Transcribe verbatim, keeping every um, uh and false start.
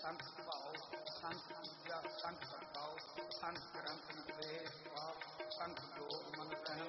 ਸੰਤ ਭਾਉ ਸੰਤ ਪੂਜਾ ਸੰਤ ਪ੍ਰਭਾਉ ਸੰਤ ਗ੍ਰੰਥ ਨਿਰਦੇਸ਼ ਭਾਵ ਸੰਤ ਜੋਗ ਮਨ ਰਹਿ